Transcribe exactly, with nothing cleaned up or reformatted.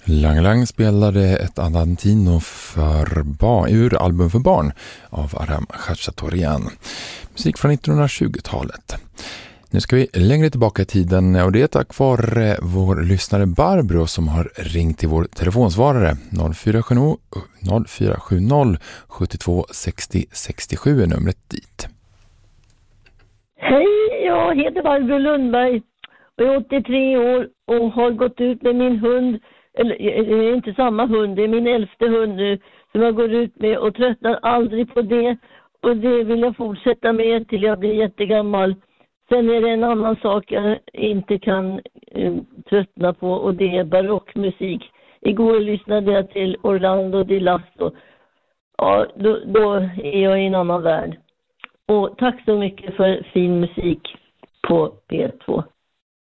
Lang Lang spelade ett Andantino för barn, ur album för barn av Aram Khachaturian. Musik från nittonhundratjugotalet. Nu ska vi längre tillbaka i tiden och det är tack vare vår lyssnare Barbro som har ringt till vår telefonsvarare noll fyra sju noll sju två sex noll sex sju är numret dit. Hej, jag heter Barbro Lundberg och är åttiotre år och har gått ut med min hund, eller det är inte samma hund, det är min äldste hund nu som jag går ut med och tröttnar aldrig på det, och det vill jag fortsätta med till jag blir jättegammal. Sen är det en annan sak jag inte kan uh, tröttna på, och det är barockmusik. Igår lyssnade jag till Orlando Di Lasso. Ja, då, då är jag i en annan värld. Och tack så mycket för fin musik på P två.